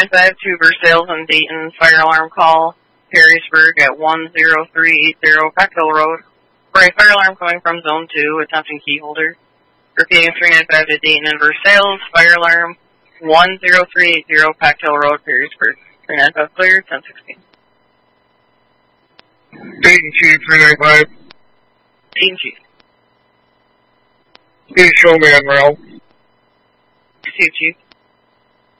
395 to Versailles and Dayton, fire alarm call, Perrysburg at 10380 Packville Road. For a fire alarm coming from Zone 2, attempting key holder. Repeating 395 to Dayton and Versailles, fire alarm 10380 Packville Road, Perrysburg. 395 clear, 1016. Dayton Chief, 395. Dayton Chief. Please show me on rail. Chief.